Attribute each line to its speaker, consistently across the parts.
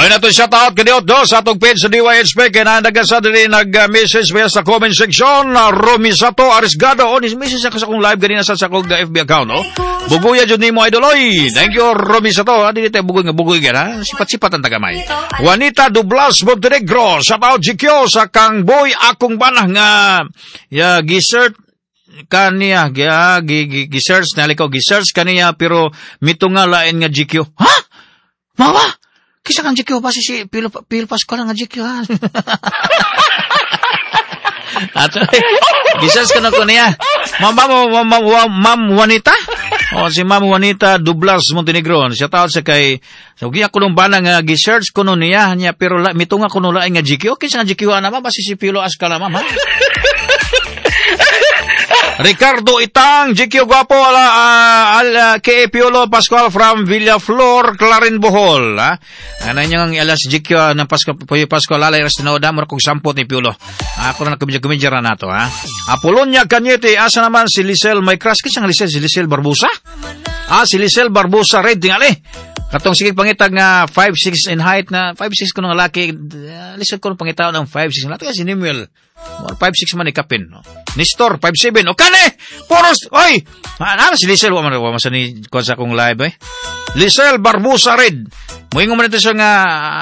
Speaker 1: Wala na ito shoutout kaniot do sa atong page sa DYHP kaya naandagan sa din nag-message ba sa comment section Romy Sato Arisgado message ako sa akong live ganina sa akong FB account buguya dyan ni mo idoloy. Thank you Romy Sato hindi tayo bugoy gana sipat-sipat ang tagamay. Juanita Dublas Montenegro shoutout GQ sa kang boy akong banah nga gisert kaniya gisearch naliko gisearch kaniya pero mitunga lain nga GQ. Ha? Mawa? Kisa kang GQ ba si Pilo Pascual nga GQ ha? Ato, gisas ka na ko niya. Ma'am Juanita? Si Ma'am Juanita Dublas Montenegro. Siya tawag sa kay, so giya ko nung bana nga gisearch ko nun niya, pero mitunga ko nung laing nga GQ. Kisa nga GQ naman ba si Pilo Pascual naman ha? Ricardo Itang, GQ Guapo, kay Piolo Pascual from Villaflor, Clarin, Bohol. Ano niyang alas GQ ng Pascual, lalay rastinoda, mura kong sampot ni Piolo. Ako na kumidya na to, ha. Apolonia Cañete, asa naman si Lisel, may crush kisang Lisel, si Lisel Barbosa? Si Lisel Barbosa, red, tingali. Katong sige pangitag nga 5'6" in height na 5'6" ko ng laki. Lisod ko ng pangitaw ng 5'6" na laki. Si Nimuel. 5'6" man ikapin. Nistor, 5'7". O kane! Poros! Oy! Ano si Lisel? Wama sa ni sa akong live eh. Lisel Barbosa Red. Muingong man ito siya nga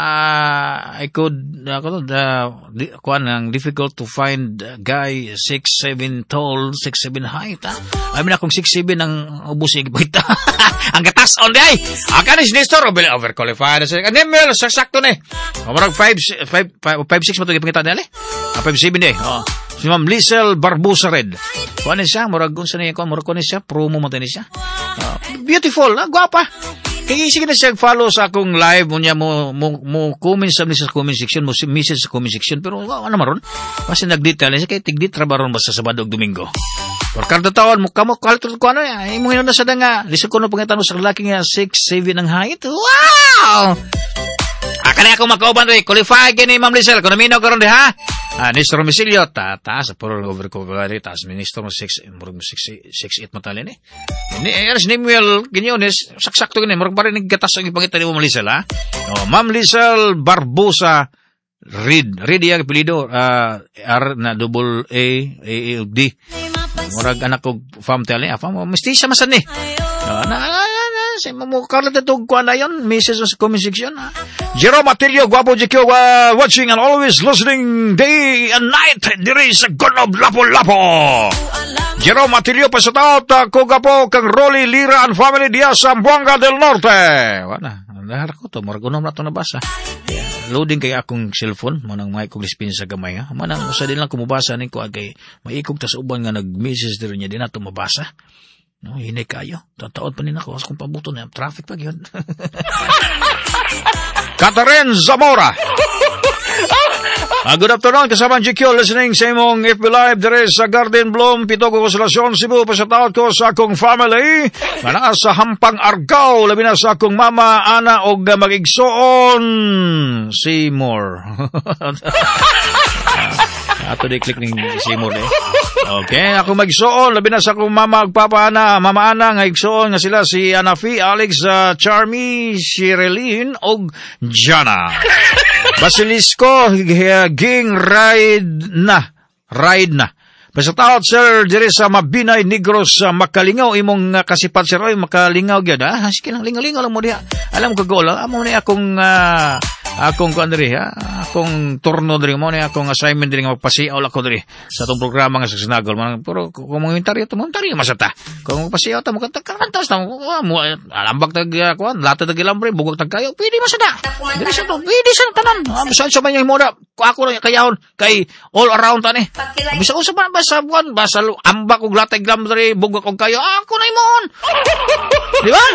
Speaker 1: difficult to find a guy 6'7" tall, 6'7" height. I mean akong 6'7" ang ubus niya ipagita. Ang gatas on day. Akani si Nestor overqualified sa Nimuel sakto ni. Marag 5'6" mo to gipangita dali. 5'7" eh. Si Ma'am Lisel Barbosa Red. Kuan siya, murag unsa niya kuan, murag kuan siya, promo mo tani siya. Beautiful, gwapa. Kaya sige na siya follow sa akong live niya mo comment sa comment section, mo message sa comment section pero ano maron? Kasi nag-detail siya kay tig-dit trabaron basta Sabado ug Domingo. Por kada taon mo kamo kalto ko ano ya, imo hinon na sa nga. Lisod ko no pangitano sa lalaki nga 6'7" ang height. Wow! Akala ako makauban rin. Qualify gini, Ma'am Lisel. Kung naminaw ka rin ha? Nestor Misilio. Taas. Puro over ko kagari. Taas. Nestor 6'8" matalin eh. Eres Nimuel Quiñones. Saksakto gini. Murag pa rin naggatas ang ipangita ni Ma'am Lisel ha? Ma'am Lisel Barbosa Reed. Reed yung apelido. R na double A D. Murag anak ko fam tali. Mistisa masan eh. Sa mo karla tetog ko na yon message sa comment section. Jerome Atilio Guapo GQ watching and always listening day and night diri sa Gonob Lapo-Lapo. Jerome Atilio pasataot ko gapo kang Rolly Lira and family dia sa Buanga del Norte. Wala nahar ko to margunom na to nabasa. Loading kay akong cellphone mo nang may kong lispin sa gamay ha. Manang usa din lang kumubasa ni ko agay maikog ta sa uban nga nag-message diri niya din ato mabasa. No, hinay kayo. Tataod pa nila ako. As kung pabuto na. Traffic pa yun. Catherine Zamora. Good afternoon. Kasama GQ listening sa imong FB Live dire sa Garden Bloom, Pitogo, Consolacion, Cebu. Pasataot ko sa akong family. Mana sa Hampang Argao. Labi na sa akong mama, ana, o mag-igsoon. Seymour. Ato di click ning Seymour eh. Okay, ako magsuon labi na sa akong mama ug papa ana, mama ana nga igsuon nga sila si Anafi, Alex, Charmy, Sherilyn og Jana. Basilisco ging ride na. Pasataot sir diri sa Mabinay Negros Makalingaw imong kasipat sir oy Makalingaw gyud ha. Sige lang lingaw lang mo diha. Alam ko gol amo ni akong kuan diri ha. Akong turno diri mo ni akong assignment diri nga magpasiaw ako diri sa tong programa nga sa Sinagol. Pero kung komentaryo masata. Kung magpasiaw ta mo kantas ta mo alambak tag kuan lata tag lambre bugog tag kayo pwede masada. Diri sa to pwede sa tanan. Bisan sa man yung moda ako na kayahon kay all around tani. Bisa usa pa basa buwan basa ambak og latag lambre bugog og kayo ako na imon. Di ba?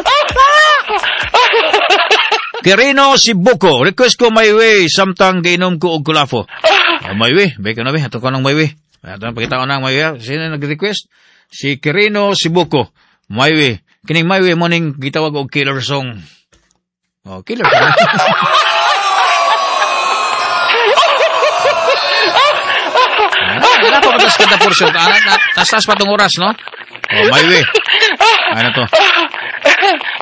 Speaker 1: Quirino Sibuko, request ko my way, samtang gainom ko og kulafo. My way, beka na be, ato ko ng my way. Ato pakita ko ng my way. Sino nag-request? Si Quirino Sibuko, my way. Kining my way mo ning gitawag og killer song. Killer song. Ano pa patas kada portion? Tas pa tong oras, no? My way. Ano to?